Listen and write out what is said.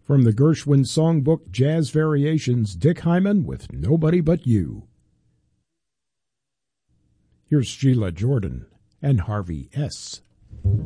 From the Gershwin Songbook Jazz Variations, Dick Hyman with Nobody But You. Here's Sheila Jordan and Harvey S.